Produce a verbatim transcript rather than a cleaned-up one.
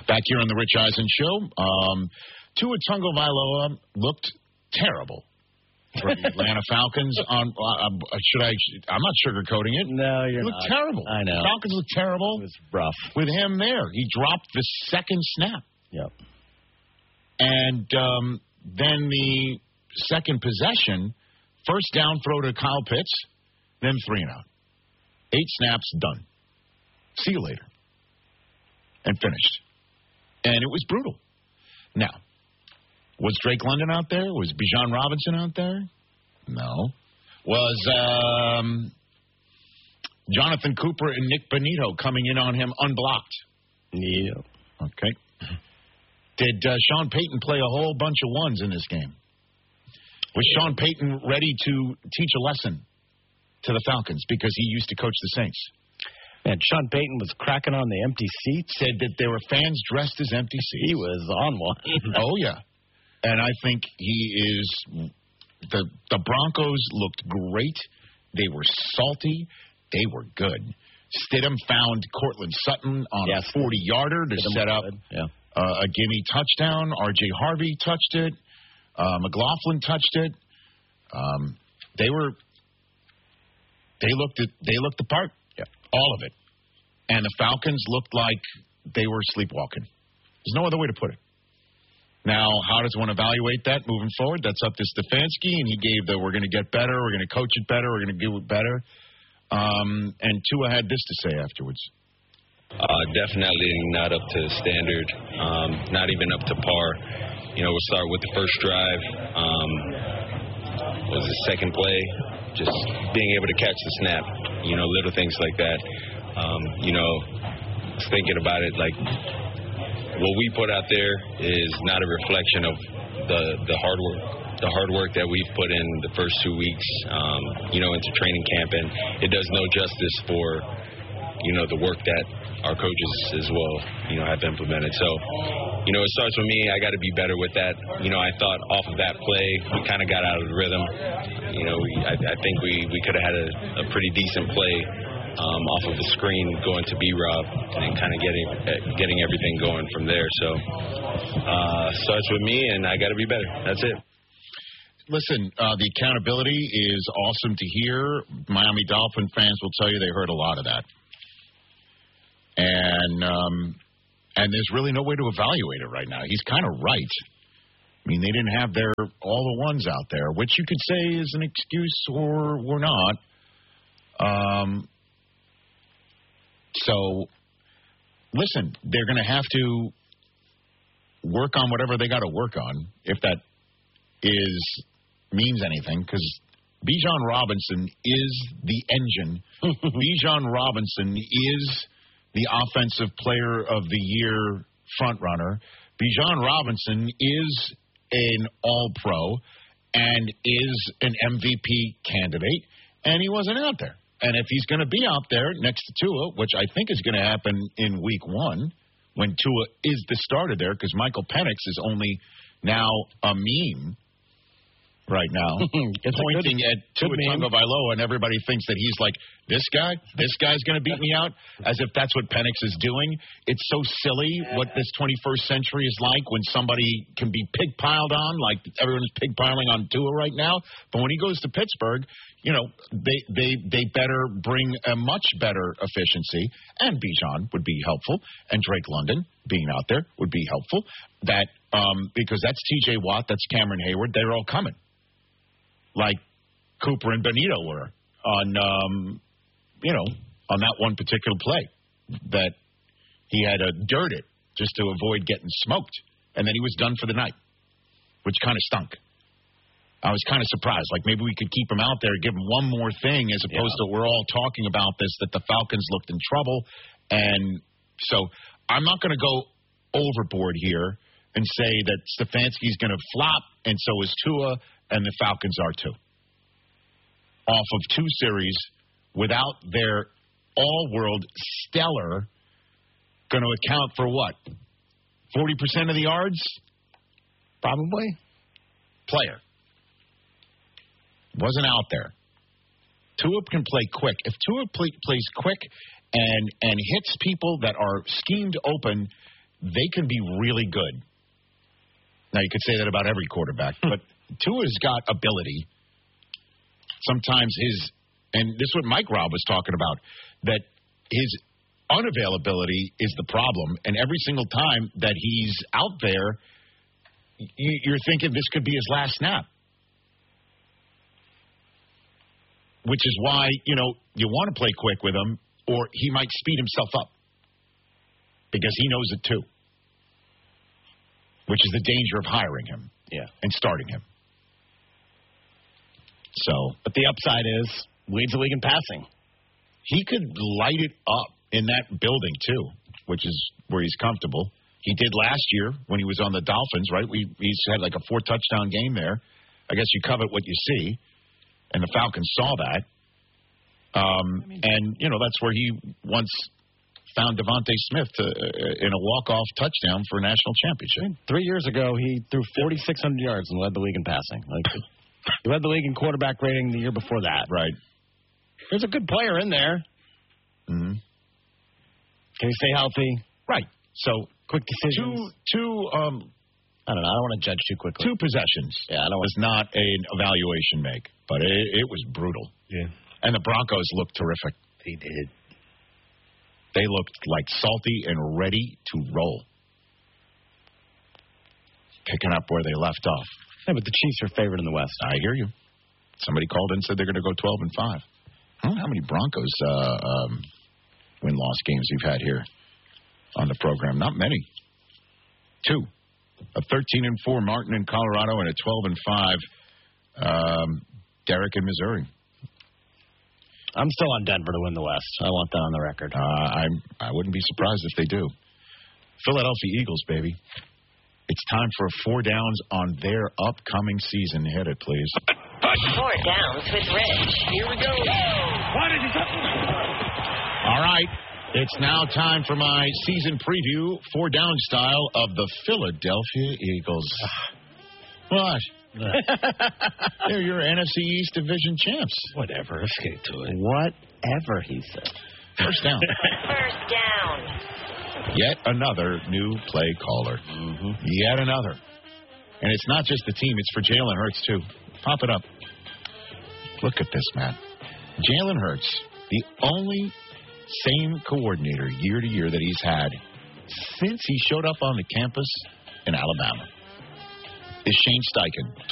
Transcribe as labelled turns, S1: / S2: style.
S1: Back here on the Rich Eisen Show, um, Tua Tagovailoa looked terrible for the Atlanta Falcons. On uh, should I? I'm not sugarcoating it.
S2: No, you're
S1: he looked
S2: not.
S1: terrible.
S2: I know.
S1: Falcons looked terrible.
S2: It was rough
S1: with him there. He dropped the second snap.
S2: Yep.
S1: And um, then the second possession, first down throw to Kyle Pitts, then three and out. Eight snaps, done. See you later. And finished. And it was brutal. Now, was Drake London out there? Was Bijan Robinson out there? No. Was um, Jonathan Cooper and Nick Bonito coming in on him unblocked?
S2: Yeah.
S1: Okay. Did uh, Sean Payton play a whole bunch of ones in this game? Was Sean Payton ready to teach a lesson to the Falcons because he used to coach the Saints?
S2: And Sean Payton was cracking on the empty seats.
S1: Said that there were fans dressed as empty seats.
S2: He was on one.
S1: Oh, yeah. And I think he is the the Broncos looked great. They were salty. They were good. Stidham found Cortland Sutton on yes. a forty-yarder to Stidham set up
S2: yeah.
S1: uh, a gimme touchdown. R J Harvey touched it. Uh, McLaughlin touched it. Um, they were they looked at they looked the part.
S2: Yeah.
S1: All of it. And the Falcons looked like they were sleepwalking. There's no other way to put it. Now, how does one evaluate that moving forward? That's up to Stefanski, and he gave the we're going to get better, we're going to coach it better, we're going to do it better. Um, and Tua had this to say afterwards.
S3: Uh, definitely not up to standard, um, not even up to par. You know, we'll start with the first drive. Um, was the second play, just being able to catch the snap, you know, little things like that. Um, you know, thinking about it, like, what we put out there is not a reflection of the, the hard work, the hard work that we've put in the first two weeks, um, you know, into training camp, and it does no justice for, you know, the work that our coaches as well, you know, have implemented. So, you know, it starts with me. I got to be better with that. You know, I thought off of that play, we kind of got out of the rhythm. You know, we, I, I think we, we could have had a, a pretty decent play. Um, off of the screen going to B-Rob and kind of getting uh, getting everything going from there. So uh, starts with me, and I got to be better. That's it.
S1: Listen, uh, the accountability is awesome to hear. Miami Dolphin fans will tell you they heard a lot of that. And um, and there's really no way to evaluate it right now. He's kind of right. I mean, they didn't have their all the ones out there, which you could say is an excuse or, or not. Um. So, listen, they're going to have to work on whatever they got to work on, if that is means anything, because Bijan Robinson is the engine. Bijan Robinson is the offensive player of the year frontrunner. Bijan Robinson is an all-pro and is an M V P candidate, and he wasn't out there. And if he's going to be out there next to Tua, which I think is going to happen in week one, when Tua is the starter there, because Michael Penix is only now a meme right now, pointing good, at Tua Tagovailoa, and everybody thinks that he's like, this guy, this guy's going to beat me out, as if that's what Penix is doing. It's so silly what this twenty-first century is like when somebody can be pig-piled on, like everyone's pig-piling on Tua right now. But when he goes to Pittsburgh, you know, they, they, they better bring a much better efficiency, and Bijan would be helpful, and Drake London being out there would be helpful, that um, because that's T J Watt, that's Cameron Hayward, they're all coming. Like Cooper and Bonito were on, um, you know, on that one particular play that he had to dirt it just to avoid getting smoked. And then he was done for the night, which kind of stunk. I was kind of surprised. Like, maybe we could keep him out there, give him one more thing, as opposed yeah. to we're all talking about this, that the Falcons looked in trouble. And so I'm not going to go overboard here and say that Stefanski's going to flop, and so is Tua, and the Falcons are too. Off of two series without their all-world stellar, going to account for what? forty percent of the yards?
S2: Probably.
S1: Player. Wasn't out there. Tua can play quick. If Tua play, plays quick and and hits people that are schemed open they can be really good. Now, you could say that about every quarterback, but Tua's got ability. Sometimes his, and this is what Mike Robb was talking about, that his unavailability is the problem, and every single time that he's out there, you, you're thinking this could be his last snap. Which is why, you know, you want to play quick with him, or he might speed himself up. Because he knows it too. Which is the danger of hiring him.
S2: Yeah.
S1: And starting him. So.
S2: But the upside is, leads the league in passing.
S1: He could light it up in that building too, which is where he's comfortable. He did last year when he was on the Dolphins, right? We He's had like a four-touchdown game there. I guess you covet what you see. And the Falcons saw that. Um, and, you know, that's where he once found Devontae Smith to, uh, in a walk-off touchdown for a national championship.
S2: Three years ago, he threw forty-six hundred yards and led the league in passing. Like, he led the league in quarterback rating the year before that.
S1: Right.
S2: There's a good player in there.
S1: Mm-hmm.
S2: Can he stay healthy?
S1: Right. So,
S2: quick decisions.
S1: Two, two um,
S2: I don't know. I don't want to judge too quickly.
S1: Two possessions.
S2: Yeah, I don't
S1: was not an evaluation make, but it, it was brutal.
S2: Yeah.
S1: And the Broncos looked terrific.
S2: They did.
S1: They looked like salty and ready to roll. Picking up where they left off.
S2: Yeah, but the Chiefs are favored in the West.
S1: I hear you. Somebody called in and said they're going to go twelve and five. I don't know how many Broncos uh, um, win-loss games we've had here on the program. Not many. Two. A thirteen and four Martin in Colorado and a twelve and five um, Derek in Missouri.
S2: I'm still on Denver to win the West. I want that on the record.
S1: Uh, I'm, I wouldn't be surprised if they do. Philadelphia Eagles, baby. It's time for four downs on their upcoming season. Hit it, please.
S4: Four downs with Rich.
S5: Here we go. Why did you touch me?
S1: All right. It's now time for my season preview, four down style of the Philadelphia Eagles. What? They're your N F C East Division champs.
S2: Whatever. Let's get to it. Whatever he said.
S1: First down.
S4: First down.
S1: Yet another new play caller.
S2: Mm-hmm.
S1: Yet another. And it's not just the team. It's for Jalen Hurts, too. Pop it up. Look at this, man. Jalen Hurts, the only same coordinator year to year that he's had since he showed up on the campus in Alabama is Shane Steichen.